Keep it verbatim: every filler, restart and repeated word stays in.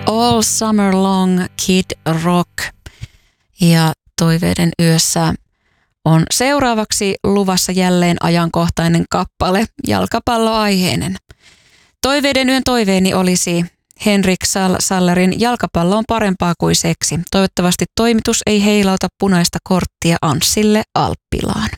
All Summer Long, Kid Rock. Ja Toiveiden yössä on seuraavaksi luvassa jälleen ajankohtainen kappale, jalkapalloaiheinen. Toiveiden yön toiveeni olisi Henrik Sallerin Jalkapallo on parempaa kuin seksi. Toivottavasti toimitus ei heilauta punaista korttia Anssille Alppilaan.